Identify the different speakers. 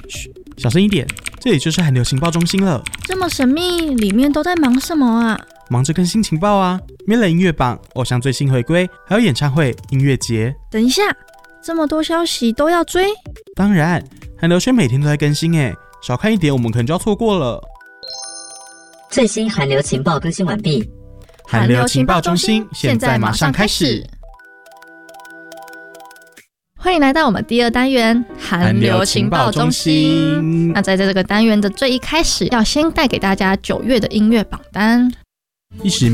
Speaker 1: 嘘，小声一点，这里就是韩流情报中心了。
Speaker 2: 这么神秘，里面都在忙什么啊？
Speaker 1: 忙着更新情报啊 ，Miller 音乐榜、偶像最新回归，还有演唱会、音乐节。
Speaker 2: 等一下，这么多消息都要追？
Speaker 1: 当然，韩流圈每天都在更新耶，少看一点我们可能就要错过了。
Speaker 3: 最新韩流情报更新完毕，
Speaker 2: 韩流情报中心现在马上开始。欢迎来到我们第2单元韩流情报中心。那在这个单元的最一开始，要先带给大家9月的音乐榜单。
Speaker 1: 一时